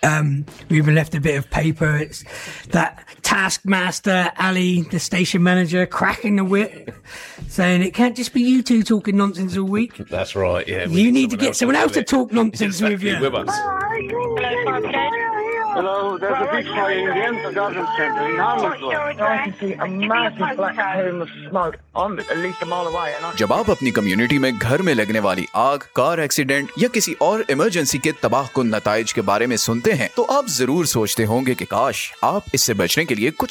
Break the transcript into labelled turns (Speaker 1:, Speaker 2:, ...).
Speaker 1: We even left a bit of paper. It's that taskmaster, Ali, the station manager, cracking the whip, saying it can't just be you two talking nonsense all week.
Speaker 2: That's right, yeah.
Speaker 1: You need to get someone else to talk nonsense with you.
Speaker 2: With us.
Speaker 3: Hello, there's a big fire in the Entertainment Centre in Hammersmith. I can see a massive black plume of smoke. I'm at least a mile away.
Speaker 4: जब आप अपनी community में घर में लगने वाली आग, car accident या किसी और इमरजेंसी के तबाहकुन नताइज के बारे में सुनते हैं तो आप जरूर सोचते होंगे कि काश आप इससे बचने के लिए कुछ